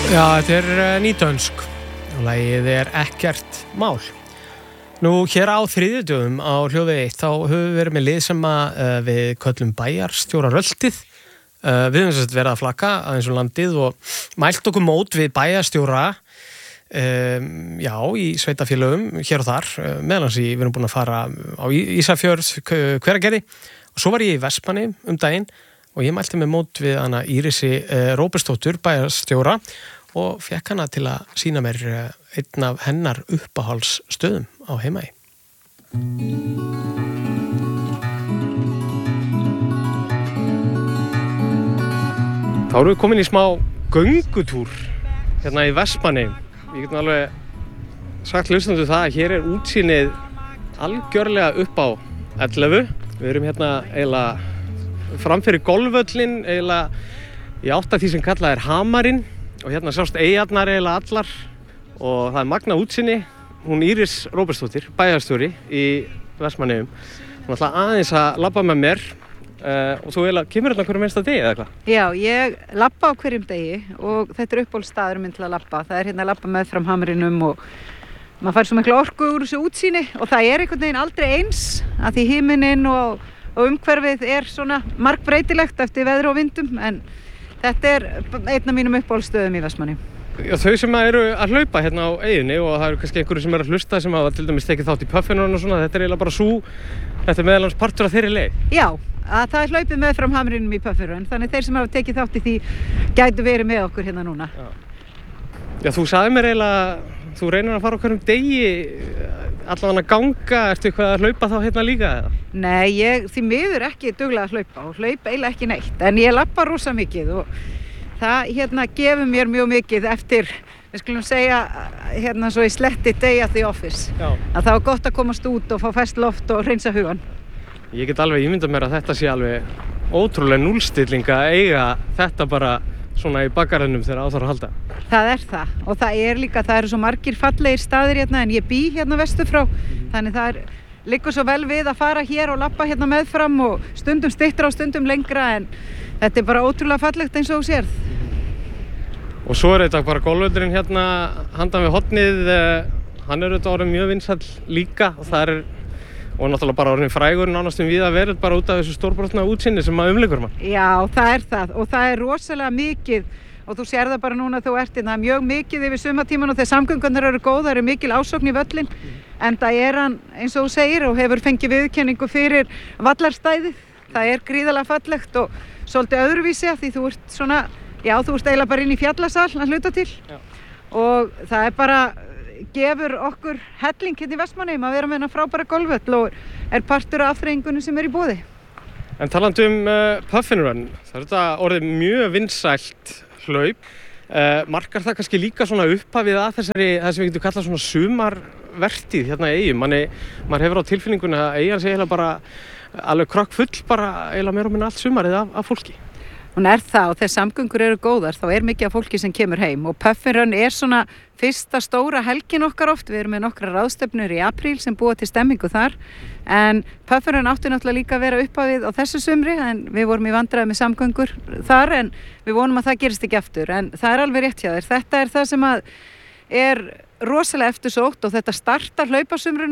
Já, þetta nýdönsk og lagið ekkert mál. Nú, hér á þriðjudögum á Hljóðvegi 1 þá höfum við verið með lið sem við köllum bæjarstjóraröltið. Við höfum sett verið að flakka aðeins landið og mælt okkur mót við bæjarstjóra já, í sveitafélögum hér og þar, meðalans við erum búin að fara á Ísafjörð, Hveragerði og svo var ég í Vestmanni daginn og ég mælti með mót við hana Írisi Róbertsdóttur, bæjarstjóra og fekk hana til að sýna mér einn af hennar uppáhaldsstöðum á Heimaey. Þá erum við komin í smá göngutúr hérna í Vestmanni. Ég get alveg sagt hlustendum það að hér útsýnið algjörlega upp á 11. Við erum hérna eiginlega framfyrir golfvöllin, eiginlega í átt að því sem kallað Hamarinn og hérna sjást eyjarnar eiginlega allar og það magnað útsýni. Hún Íris Róbertsdóttir, bæjarstjóri í Vestmannaeyjum. Hún ætla aðeins að labba með mér og þú eiginlega kemur hérna hverjum einsta degi eða hvað? Já, ég labba á hverjum degi og þetta uppáhaldsstaður minn til að labba. Það hérna að labba með fram Hamarinum og maður fær svo mikla orku úr þessu útsýni og það einhvern veginn aldrei eins að því himinninn og umhverfið svona margbreytilegt eftir veðri og vindum en þetta einn af mínum uppáhaldsstöðum í Vestmanni. Já, þau sem eru að hlaupa hérna á eyjunni og það eru kannski einhverju sem eru að hlusta sem hafa til dæmis tekið þátt í puffinu og svona, þetta eiginlega bara þetta meðalans partur af þeirri leið. Já, að það hlaupið með fram Hamarinum í puffinu, þannig þeir sem hafa tekið þátt í því gætu verið með okkur hérna núna. Já, þú sagði mér eiginlega, þú reynir að fara á hverjum degi allavega að ganga, ertu eitthvað að hlaupa þá hérna líka eða? Nei, ég því miður ekki duglega að hlaupa og hlaupa eiginlega ekki neitt, en ég labba rosa mikið og það gefur mér mjög mikið eftir, við skulum segja hérna svo í sletti day at the office. Já. Að það var gott að komast út og fá ferskt loft og hreinsa hugann. Ég get alveg ímyndað mér að þetta sé alveg ótrúlega núllstilling að eiga þetta bara svona í bakgarðinum þegar á þarf að halda. Það það og það eru svo margir fallegir staðir hérna en ég bý hérna vestur frá, þannig það liggur svo vel við að fara hér og labba hérna meðfram og stundum styttra og stundum lengra en þetta bara ótrúlega fallegt eins og þú sérð. Og svo þetta bara golfvöllurinn hérna handan við hornið, hann þetta orðinn mjög vinsæll líka og það og náttúrulega bara orðinn frægur nánast víða verið bara út af þessu stórbrotna útsýni sem umlykur mann. Já, það og það rosalega mikið og þú sér það bara núna þú ert hérna, mjög mikið yfir sumartíman og þegar samgöngunar eru góð, það mikil ásókn í völlinn, enda hann eins og þú segir og hefur fengið viðurkenningu fyrir vallarstæðið. Það gríðarlega fallegt og svolítið öðruvísi því þú ert svona, já þú ert eiginlega bara inn í fjallasal að hluta til. Já. Og það bara gefur okkur helling hérna í Vestmannaeyjum að vera með þennan frábæra golfvöll og partur af afþreyingunni sem í boði. En talandi puffin run, það þetta orðið mjög vinsælt hlaup. Markar það kannski líka svona upphafið að það sem við getum kallað svona sumarvertíð hérna í Eyjum. Maður hefur á tilfinningunni að Eyjan sé eiginlega bara alveg krokkfull bara eiginlega meira og minna allt sumarið af fólki. Hún það og þegar samgöngur eru góðar þá mikið af fólki sem kemur heim og Puffin Run svona fyrsta stóra helgin okkar oft. Við erum með nokkrar ráðstefnur í apríl sem búa til stemmingu þar en Puffin Run átti náttúrulega líka að vera upphafið á þessu sumri en við vorum í vandræði með samgöngur þar en við vonum að það gerist ekki aftur en það alveg rétt hjá þér. Þetta það sem rosalega eftirsótt og þetta startar hlaupasumrinu